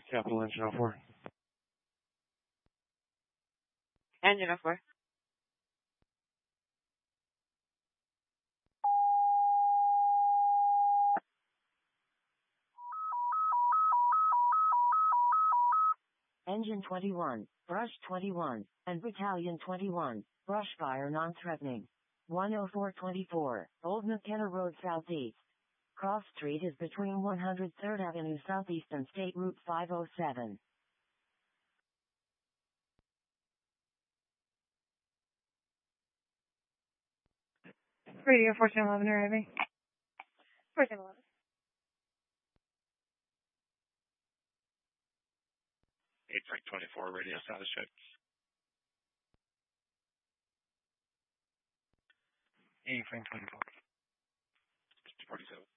Capital Engine 04. Engine 04. Engine 21, Brush 21, and Battalion 21, Brush fire non-threatening. 10424, Old McKenna Road Southeast. Cross Street is between 103rd Avenue Southeast and State Route 507. Radio 1411 arriving. 1411. 8 Frank 24, radio status check. 8 Frank 24. 47.